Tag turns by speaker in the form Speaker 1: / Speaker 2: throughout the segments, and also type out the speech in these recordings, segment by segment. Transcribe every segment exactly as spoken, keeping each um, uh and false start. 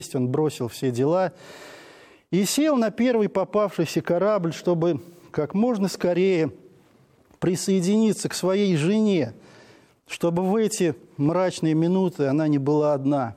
Speaker 1: Он бросил все дела и сел на первый попавшийся корабль, чтобы как можно скорее присоединиться к своей жене, чтобы в эти мрачные минуты она не была одна.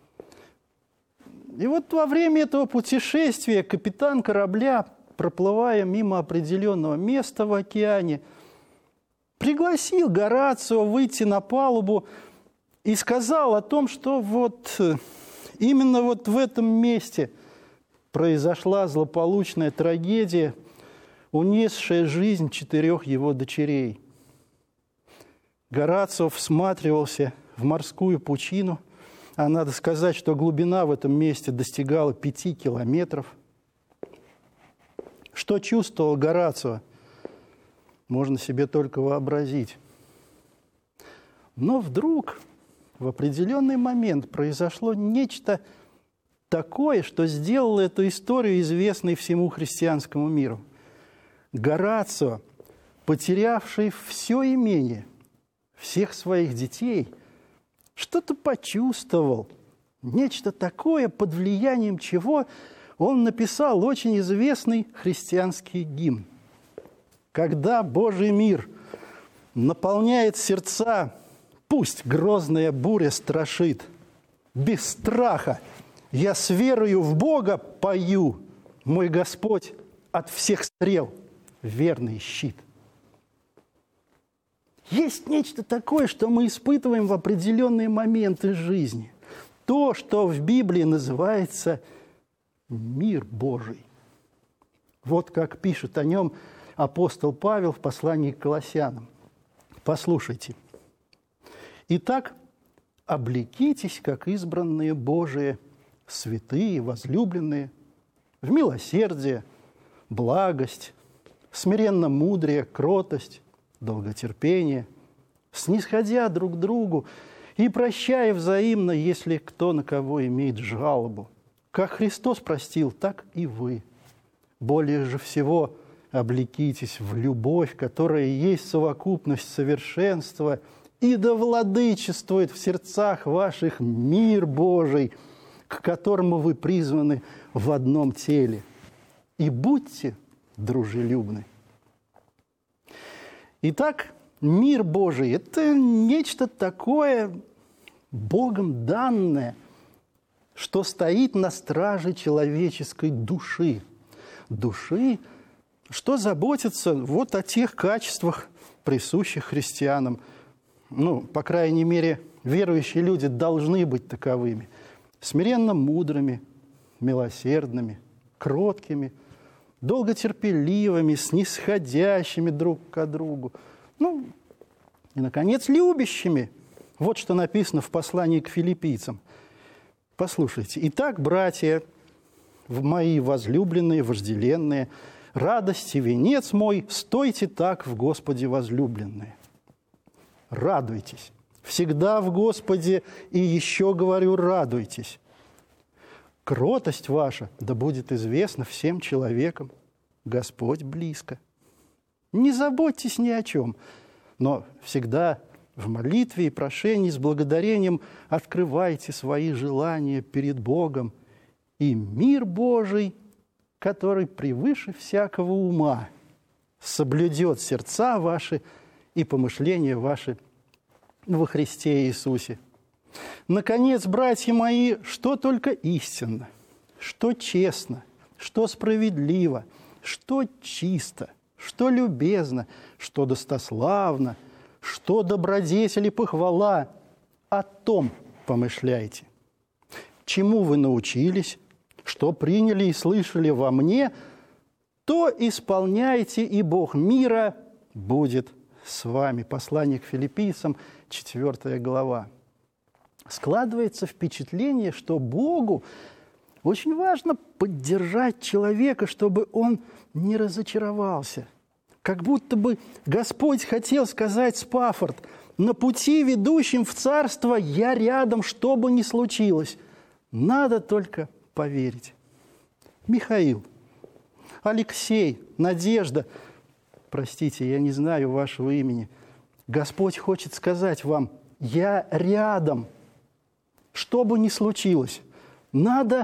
Speaker 1: И вот во время этого путешествия капитан корабля, проплывая мимо определенного места в океане, пригласил Горацио выйти на палубу и сказал о том, что вот именно вот в этом месте произошла злополучная трагедия, унесшая жизнь четырех его дочерей. Горацио всматривался в морскую пучину, а надо сказать, что глубина в этом месте достигала пяти километров. Что чувствовал Горацио, можно себе только вообразить. Но вдруг в определенный момент произошло нечто такое, что сделало эту историю известной всему христианскому миру. Горацио, потерявший все имение, всех своих детей, что-то почувствовал, нечто такое, под влиянием чего он написал очень известный христианский гимн. Когда Божий мир наполняет сердца, пусть грозная буря страшит, без страха я с верою в Бога пою, мой Господь от всех стрел верный щит. Есть нечто такое, что мы испытываем в определенные моменты жизни. То, что в Библии называется мир Божий. Вот как пишет о нем апостол Павел в послании к Колоссянам. Послушайте. «Итак, облекитесь, как избранные Божии, святые, возлюбленные, в милосердие, благость, смиренно-мудрие, кротость, долготерпение, снисходя друг к другу и прощая взаимно, если кто на кого имеет жалобу. Как Христос простил, так и вы. Более же всего облекитесь в любовь, которая есть совокупность совершенства, и да владычествует в сердцах ваших мир Божий, к которому вы призваны в одном теле. И будьте дружелюбны». Итак, мир Божий – это нечто такое Богом данное, что стоит на страже человеческой души. Души, что заботится вот о тех качествах, присущих христианам. Ну, по крайней мере, верующие люди должны быть таковыми. Смиренно мудрыми, милосердными, кроткими, долготерпеливыми, снисходящими друг к другу. Ну, и, наконец, любящими. Вот что написано в послании к филиппийцам. Послушайте. «Итак, братья, мои возлюбленные, вожделенные, радость и венец мой, стойте так в Господе, возлюбленные». Радуйтесь. Всегда в Господе, и еще говорю, радуйтесь. Кротость ваша да будет известна всем человекам. Господь близко. Не заботьтесь ни о чем, но всегда в молитве и прошении с благодарением открывайте свои желания перед Богом, и мир Божий, который превыше всякого ума, соблюдет сердца ваши и помышления ваши во Христе Иисусе. Наконец, братья мои, что только истинно, что честно, что справедливо, что чисто, что любезно, что достославно, что добродетель и похвала, о том помышляйте. Чему вы научились, что приняли и слышали во мне, то исполняйте, и Бог мира будет с вами. Послание к филиппийцам, четвёртая глава. Складывается впечатление, что Богу очень важно поддержать человека, чтобы он не разочаровался. Как будто бы Господь хотел сказать Спаффорд: на пути, ведущем в царство, я рядом, что бы ни случилось. Надо только поверить. Михаил, Алексей, Надежда, простите, я не знаю вашего имени, Господь хочет сказать вам: я рядом. Что бы ни случилось, надо